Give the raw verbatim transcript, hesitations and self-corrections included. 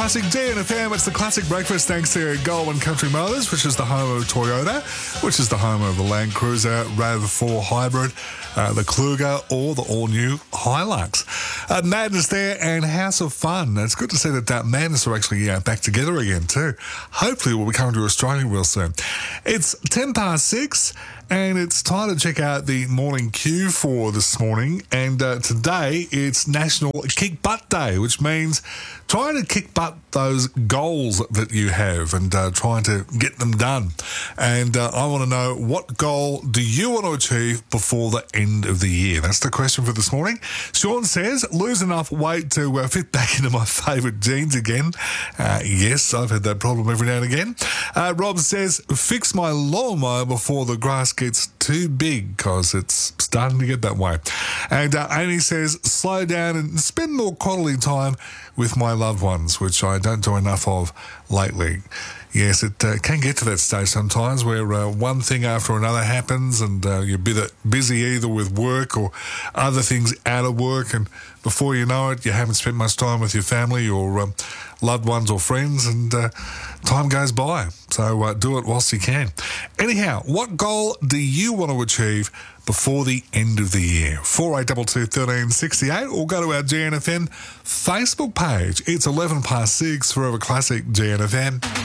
Classic G N F M. It's the Classic Breakfast thanks to Goldwyn Country Motors, which is the home of Toyota, which is the home of the Land Cruiser R A V four Hybrid, uh, the Kluger, or the all-new Hilux. Uh, madness there and House of Fun. It's good to see that uh, Madness are actually uh, back together again too. Hopefully we'll be coming to Australia real soon. It's ten past six and it's time to check out the morning queue for this morning. And uh, today it's National Kick Butt Day, which means trying to kick butt those goals that you have and uh, trying to get them done. And uh, I want to know, what goal do you want to achieve before the end of the year? That's the question for this morning. Sean says, lose enough weight to uh, fit back into my favourite jeans again. Uh, yes, I've had that problem every now and again. Uh, Rob says, fix my lawnmower before the grass gets too big, because it's starting to get that way. And uh, Amy says, slow down and spend more quality time with my loved ones, which I don't do enough of lately. Yes, it uh, can get to that stage sometimes where uh, one thing after another happens and uh, you're bit busy either with work or other things out of work, and before you know it, you haven't spent much time with your family or um, loved ones or friends, and uh, time goes by. So uh, do it whilst you can. Anyhow, what goal do you want to achieve before the end of the year? four eight two two, one three six eight, or go to our G N F M Facebook page. It's eleven past six, Forever Classic G N F M.